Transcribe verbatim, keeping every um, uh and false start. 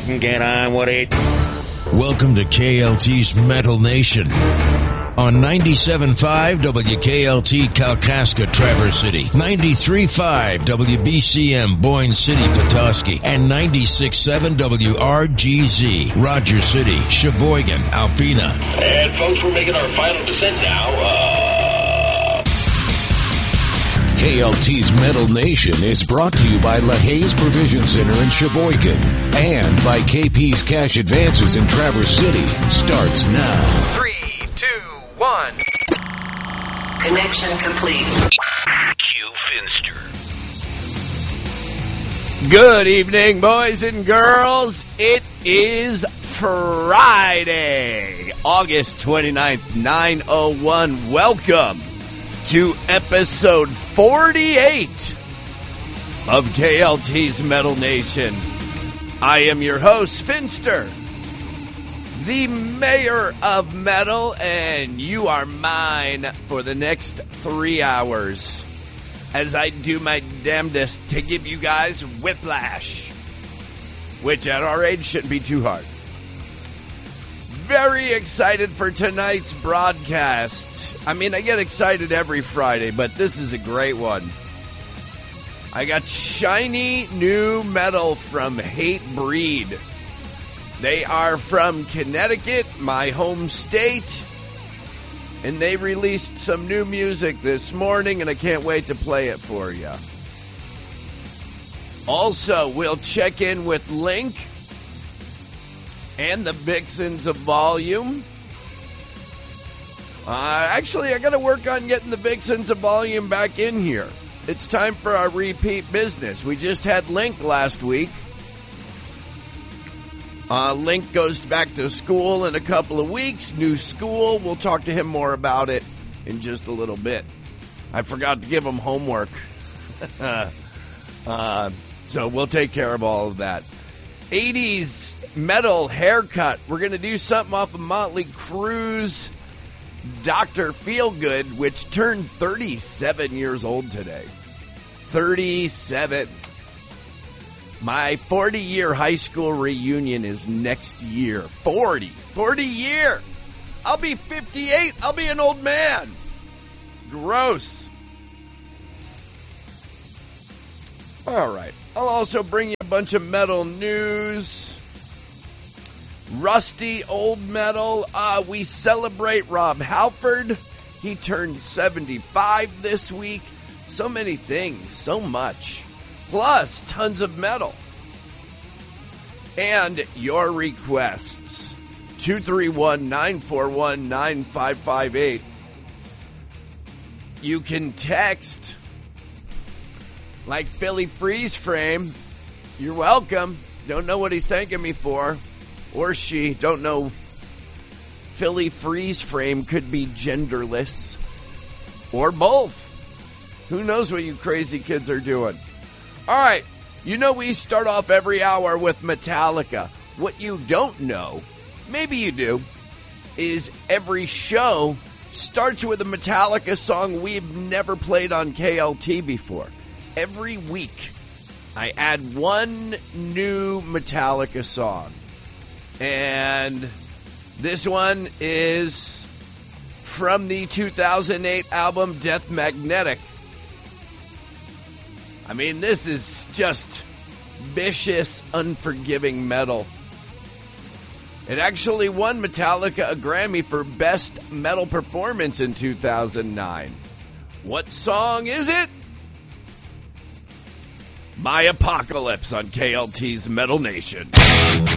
Get on with it. Welcome to K L T's Metal Nation on ninety-seven point five W K L T Kalkaska, Traverse City, ninety-three point five W B C M Boyne City, Petoskey, and ninety-six point seven W R G Z Rogers City, Sheboygan, Alpena. And folks, we're making our final descent now. Uh... K L T's Metal Nation is brought to you by LaHaye's Provision Center in Sheboygan and by K P's Cash Advances in Traverse City. Starts now. Three, two, one. Connection complete. Q Finster. Good evening, boys and girls. It is Friday, August twenty-ninth, nine oh one. Welcome to episode forty-eight of K L T's Metal Nation. I am your host, Finster, the mayor of metal, and you are mine for the next three hours as I do my damnedest to give you guys whiplash, which at our age shouldn't be too hard. Very excited for tonight's broadcast. I mean, I get excited every Friday, but this is a great one. I got shiny new metal from Hatebreed. They are from Connecticut, my home state, and they released some new music this morning, and I can't wait to play it for you. Also, we'll check in with Link and the Vixens of Volume. Uh, actually, I got to work on getting the Vixens of Volume back in here. It's time for our repeat business. We just had Link last week. Uh, Link goes back to school in a couple of weeks. New school. We'll talk to him more about it in just a little bit. I forgot to give him homework. uh, so we'll take care of all of that. eighties metal haircut. We're going to do something off of Motley Crue's Doctor Feelgood, which turned thirty-seven years old today. thirty-seven. My forty-year high school reunion is next year. forty. forty year. I'll be fifty-eight. I'll be an old man. Gross. All right. I'll also bring you a bunch of metal news. Rusty old metal. Uh, we celebrate Rob Halford. He turned seventy-five this week. So many things. So much. Plus, tons of metal. And your requests. two three one, nine four one, nine five five eight. You can text like Philly Freeze Frame. You're welcome. Don't know what he's thanking me for. Or she. Don't know. Philly Freeze Frame could be genderless. Or both. Who knows what you crazy kids are doing. All right. You know we start off every hour with Metallica. What you don't know, maybe you do, is every show starts with a Metallica song we've never played on K L T before. Every week, I add one new Metallica song. And this one is from the two thousand eight album Death Magnetic. I mean, this is just vicious, unforgiving metal. It actually won Metallica a Grammy for Best Metal Performance in two thousand nine. What song is it? My Apocalypse on K L T's Metal Nation.